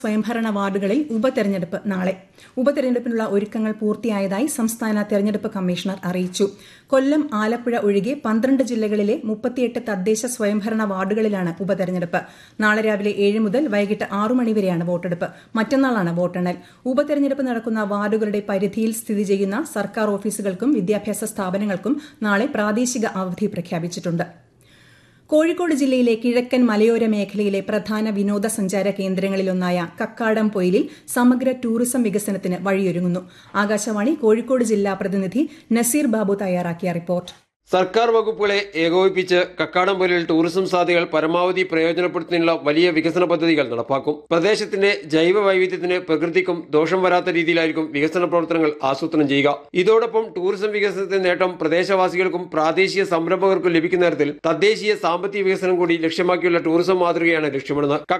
സ്വയംഭരണ വാർഡുകളിൽ ഉപതെരഞ്ഞെടുപ്പ് നാളെ. ഉപതെരഞ്ഞെടുപ്പിനുള്ള ഒരുക്കങ്ങൾ പൂർത്തിയായതായി സംസ്ഥാന തെരഞ്ഞെടുപ്പ് കമ്മീഷണർ അറിയിച്ചു. കൊല്ലം, ആലപ്പുഴ ഒഴികെ 12 ജില്ലകളിലെ 38 തദ്ദേശ സ്വയംഭരണ വാർഡുകളിലാണ് ഉപതെരഞ്ഞെടുപ്പ്. നാളെ രാവിലെ 7 മുതൽ വൈകിട്ട് 6 മണിവരെയാണ് വോട്ടെടുപ്പ്. മറ്റന്നാളാണ് വോട്ടെണ്ണൽ. ഉപതെരഞ്ഞെടുപ്പ് നടക്കുന്ന വാർഡുകളുടെ പരിധിയിൽ സ്ഥിതി ചെയ്യുന്ന സർക്കാർ ഓഫീസുകൾക്കും വിദ്യാഭ്യാസ സ്ഥാപനങ്ങൾക്കും നാളെ പ്രാദേശിക അവധി പ്രഖ്യാപിച്ചിട്ടുണ്ട്. കോഴിക്കോട് ജില്ലയിലെ കിഴക്കൻ മലയോര മേഖലയിലെ പ്രധാന വിനോദസഞ്ചാര കേന്ദ്രങ്ങളിലൊന്നായ കക്കാടംപൊയിലിൽ സമഗ്ര ടൂറിസം വികസനത്തിന് വഴിയൊരുങ്ങുന്നു. ആകാശവാണി കോഴിക്കോട് ജില്ലാ പ്രതിനിധി നസീർ ബാബു തയ്യാറാക്കിയ റിപ്പോർട്ട്. സർക്കാർ വകുപ്പുകളെ ഏകോപിപ്പിച്ച് കക്കാടംപൊയിലിൽ ടൂറിസം സാധ്യതകൾ പരമാവധി പ്രയോജനപ്പെടുത്തുന്നതിനുള്ള വലിയ വികസന പദ്ധതികൾ നടപ്പാക്കും. പ്രദേശത്തിന്റെ ജൈവ വൈവിധ്യത്തിന് പ്രകൃതിക്കും ദോഷം വരാത്ത രീതിയിലായിരിക്കും വികസന പ്രവർത്തനങ്ങൾ ആസൂത്രണം ചെയ്യുക. ഇതോടൊപ്പം ടൂറിസം വികസനത്തിന്റെ നേട്ടം പ്രദേശവാസികൾക്കും പ്രാദേശിക സംരംഭകർക്കും ലഭിക്കുന്ന തരത്തിൽ തദ്ദേശീയ സാമ്പത്തിക വികസനം കൂടി ലക്ഷ്യമാക്കിയുള്ള ടൂറിസം മാതൃകയാണ് ലക്ഷ്യമിടുന്നത്.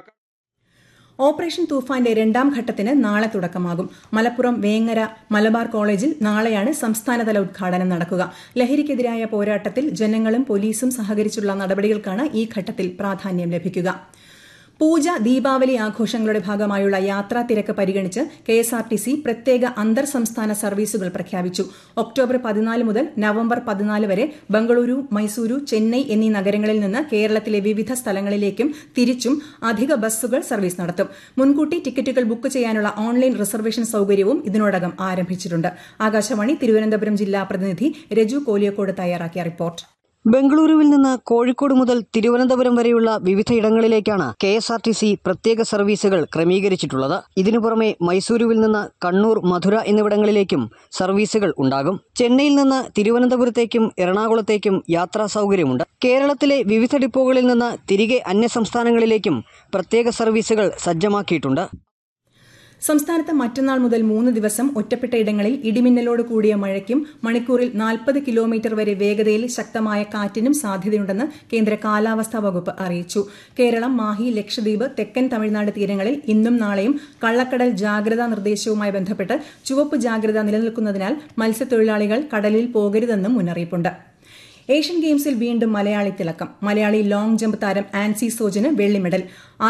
ഓപ്പറേഷൻ തൂഫാന്റെ 2ാം ഘട്ടത്തിന് നാളെ തുടക്കമാകും. മലപ്പുറം വേങ്ങര മലബാർ കോളേജിൽ നാളെയാണ് സംസ്ഥാനതല ഉദ്ഘാടനം നടക്കുക. ലഹരിക്കെതിരായ പോരാട്ടത്തിൽ ജനങ്ങളും പോലീസും സഹകരിച്ചുള്ള നടപടികൾക്കാണ് ഈ ഘട്ടത്തിൽ പ്രാധാന്യം ലഭിക്കുക. പൂജ, ദീപാവലി ആഘോഷങ്ങളുടെ ഭാഗമായുള്ള യാത്രാ തിരക്ക് പരിഗണിച്ച് KSRTC പ്രത്യേക അന്തർ സംസ്ഥാന സർവീസുകൾ പ്രഖ്യാപിച്ചു. ഒക്ടോബർ 14 മുതൽ നവംബർ 14 വരെ ബംഗളൂരു, മൈസൂരു, ചെന്നൈ എന്നീ നഗരങ്ങളിൽ നിന്ന് കേരളത്തിലെ വിവിധ സ്ഥലങ്ങളിലേക്കും തിരിച്ചും അധിക ബസ്സുകൾ സർവീസ് നടത്തും. മുൻകൂട്ടി ടിക്കറ്റുകൾ ബുക്ക് ചെയ്യാനുള്ള ഓൺലൈൻ റിസർവേഷൻ സൌകര്യവും ഇതിനോടകം ആരംഭിച്ചിട്ടുണ്ട്. ആകാശവാണി തിരുവനന്തപുരം ജില്ലാ പ്രതിനിധി രജു കോലിയക്കോട് തയ്യാറാക്കിയ റിപ്പോർട്ട്. ബംഗളൂരുവിൽ നിന്ന് കോഴിക്കോട് മുതൽ തിരുവനന്തപുരം വരെയുള്ള വിവിധയിടങ്ങളിലേക്കാണ് KSRTC പ്രത്യേക സർവീസുകൾ ക്രമീകരിച്ചിട്ടുള്ളത്. ഇതിനു പുറമെ മൈസൂരുവിൽ നിന്ന് കണ്ണൂർ, മധുര എന്നിവിടങ്ങളിലേക്കും സർവീസുകൾ ഉണ്ടാകും. ചെന്നൈയിൽ നിന്ന് തിരുവനന്തപുരത്തേക്കും എറണാകുളത്തേക്കും യാത്രാ സൌകര്യമുണ്ട്. കേരളത്തിലെ വിവിധ ഡിപ്പോകളിൽ നിന്ന് തിരികെ അന്യസംസ്ഥാനങ്ങളിലേക്കും പ്രത്യേക സർവീസുകൾ സജ്ജമാക്കിയിട്ടുണ്ട്. സംസ്ഥാനത്ത് മറ്റന്നാൾ മുതൽ 3 ദിവസം ഒറ്റപ്പെട്ട ഇടങ്ങളിൽ ഇടിമിന്നലോട് കൂടിയ മഴയ്ക്കും മണിക്കൂറിൽ 40 കിലോമീറ്റർ വരെ വേഗതയിൽ ശക്തമായ കാറ്റിനും സാധ്യതയുണ്ടെന്ന് കേന്ദ്ര കാലാവസ്ഥാ വകുപ്പ് അറിയിച്ചു. കേരളം, മാഹി, ലക്ഷദ്വീപ്, തെക്കൻ തമിഴ്നാട് തീരങ്ങളിൽ ഇന്നും നാളെയും കള്ളക്കടൽ ജാഗ്രതാ നിർദ്ദേശവുമായി ബന്ധപ്പെട്ട് ചുവപ്പ് ജാഗ്രത നിലനിൽക്കുന്നതിനാൽ മത്സ്യത്തൊഴിലാളികൾ കടലിൽ പോകരുതെന്നും മുന്നറിയിപ്പുണ്ട്. ഏഷ്യൻ ഗെയിംസിൽ വീണ്ടും മലയാളി തിളക്കം. മലയാളി ലോങ് ജമ്പ് താരം ആൻസി സോജന് വെള്ളി മെഡൽ.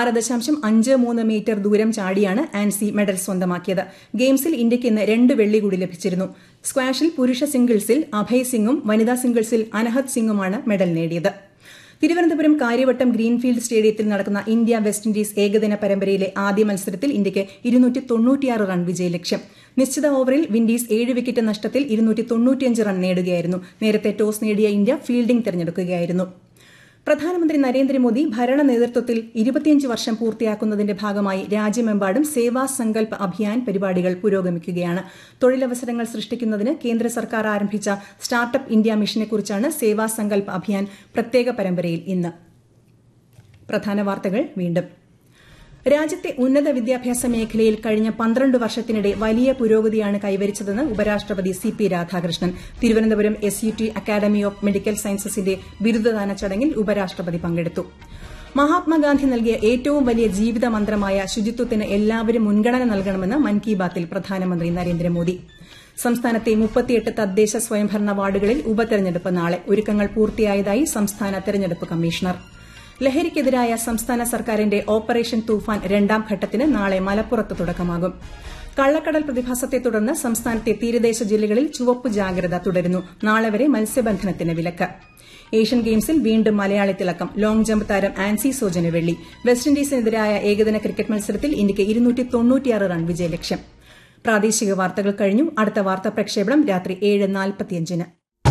6.53 മീറ്റർ ദൂരം ചാടിയാണ് ആൻസി മെഡൽ സ്വന്തമാക്കിയത്. ഗെയിംസിൽ ഇന്ത്യയ്ക്ക് ഇന്ന് 2 വെള്ളി കൂടി ലഭിച്ചിരുന്നു. സ്ക്വാഷിൽ പുരുഷ സിംഗിൾസിൽ അഭയ് സിംഗും വനിതാ സിംഗിൾസിൽ അനഹത് സിംഗുമാണ് മെഡൽ നേടിയത്. തിരുവനന്തപുരം കാര്യവട്ടം ഗ്രീൻഫീൽഡ് സ്റ്റേഡിയത്തിൽ നടക്കുന്ന ഇന്ത്യ വെസ്റ്റ് ഇൻഡീസ് ഏകദിന പരമ്പരയിലെ ആദ്യ മത്സരത്തിൽ ഇന്ത്യയ്ക്ക് 296 റൺ വിജയലക്ഷ്യം. നിശ്ചിത ഓവറിൽ വിൻഡീസ് 7 വിക്കറ്റ് നഷ്ടത്തിൽ 295 റൺ നേടുകയായിരുന്നു. നേരത്തെ ടോസ് നേടിയ ഇന്ത്യ ഫീൽഡിംഗ് തെരഞ്ഞെടുക്കുകയായിരുന്നു. പ്രധാനമന്ത്രി നരേന്ദ്രമോദി ഭരണ നേതൃത്വത്തിൽ 25 വർഷം പൂർത്തിയാക്കുന്നതിന്റെ ഭാഗമായി രാജ്യമെമ്പാടും സേവാ സങ്കൽപ് അഭിയാൻ പരിപാടികൾ പുരോഗമിക്കുകയാണ്. തൊഴിലവസരങ്ങൾ സൃഷ്ടിക്കുന്നതിന് കേന്ദ്ര സർക്കാർ ആരംഭിച്ച സ്റ്റാർട്ടപ്പ് ഇന്ത്യ മിഷനെക്കുറിച്ചാണ് സേവാ സങ്കൽപ് അഭിയാൻ പ്രത്യേക പരമ്പരയിൽ ഇന്ന്. പ്രധാന വാർത്തകൾ വീണ്ടും. രാജ്യത്തെ ഉന്നത വിദ്യാഭ്യാസ മേഖലയിൽ കഴിഞ്ഞ 12 വർഷത്തിനിടെ വലിയ പുരോഗതിയാണ് കൈവരിച്ചതെന്ന് ഉപരാഷ്ട്രപതി CP Radhakrishnan. Thiruvananthapuram SUT academy of medical സയൻസസിന്റെ ബിരുദദാന ചടങ്ങിൽ ഉപരാഷ്ട്രപതി പങ്കെടുത്തു. മഹാത്മാഗാന്ധി നൽകിയ ഏറ്റവും വലിയ ജീവിത മന്ത്രമായ ശുചിത്വത്തിന് എല്ലാവരും മുൻഗണന നൽകണമെന്ന് മൻ കി ബാത്തിൽ പ്രധാനമന്ത്രി നരേന്ദ്രമോദി. സംസ്ഥാനത്തെ 38 തദ്ദേശ സ്വയംഭരണ വാർഡുകളിൽ ഉപതെരഞ്ഞെടുപ്പ് നാളെ. ഒരുക്കങ്ങൾ പൂർത്തിയായതായി സംസ്ഥാന തെരഞ്ഞെടുപ്പ് കമ്മീഷണർ. ലഹരിക്കെതിരായ സംസ്ഥാന സർക്കാരിന്റെ ഓപ്പറേഷൻ തൂഫാൻ 2ാം ഘട്ടത്തിന് നാളെ മലപ്പുറത്ത് തുടക്കമാകും. കള്ളക്കടൽ പ്രതിഭാസത്തെ തുടർന്ന് സംസ്ഥാനത്തെ തീരദേശ ജില്ലകളിൽ ചുവപ്പ് ജാഗ്രത തുടരുന്നു. നാളെ വരെ മത്സ്യബന്ധനത്തിന് വിലക്ക്. ഏഷ്യൻ ഗെയിംസിൽ വീണ്ടും മലയാളി തിളക്കം. ലോങ് ജമ്പ് താരം ആൻസി സോജന് വെള്ളി. വെസ്റ്റ് ഇൻഡീസിനെതിരായ ഏകദിന ക്രിക്കറ്റ് മത്സരത്തിൽ ഇന്ത്യയ്ക്ക് 296 റൺ വിജയലക്ഷ്യം. പ്രാദേശിക വാർത്തകൾ കഴിഞ്ഞു. അടുത്ത വാർത്താ പ്രക്ഷേപണം രാത്രി 7:45.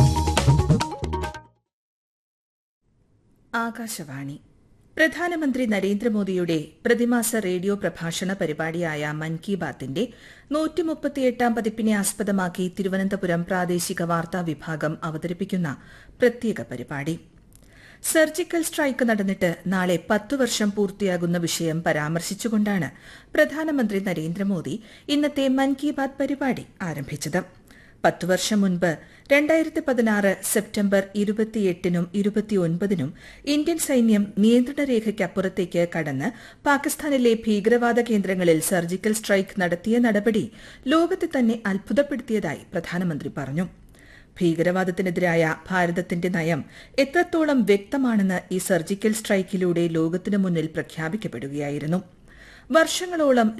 ആകാശവാണി. പ്രധാനമന്ത്രി നരേന്ദ്രമോദിയുടെ പ്രതിമാസ റേഡിയോ പ്രഭാഷണ പരിപാടിയായ മൻ കി ബാത്തിന്റെ 138ാം പതിപ്പിനെ ആസ്പദമാക്കി തിരുവനന്തപുരം പ്രാദേശിക വാർത്താ വിഭാഗം അവതരിപ്പിക്കുന്ന പ്രത്യേക പരിപാടി. സർജിക്കൽ സ്ട്രൈക്ക് നടന്നിട്ട് നാളെ 10 വർഷം പൂർത്തിയാകുന്ന വിഷയം പരാമർശിച്ചുകൊണ്ടാണ് പ്രധാനമന്ത്രി നരേന്ദ്രമോദി ഇന്നത്തെ മൻ കി ബാത് പരിപാടി ആരംഭിച്ചത്. 10 വർഷം മുൻപ് 2016 സെപ്റ്റംബർ 28നും 29നും ഇന്ത്യൻ സൈന്യം നിയന്ത്രണ രേഖയ്ക്കപ്പുറത്തേക്ക് കടന്ന് പാകിസ്ഥാനിലെ ഭീകരവാദ കേന്ദ്രങ്ങളിൽ സർജിക്കൽ സ്ട്രൈക്ക് നടത്തിയ നടപടി ലോകത്തെ തന്നെ അത്ഭുതപ്പെടുത്തിയതായി പ്രധാനമന്ത്രി പറഞ്ഞു. ഭീകരവാദത്തിനെതിരായ ഭാരതത്തിന്റെ നയം എത്രത്തോളം വ്യക്തമാണെന്ന് ഈ സർജിക്കൽ സ്ട്രൈക്കിലൂടെ ലോകത്തിനു മുന്നിൽ പ്രഖ്യാപിക്കപ്പെടുകയായിരുന്നു. വർഷങ്ങളോളം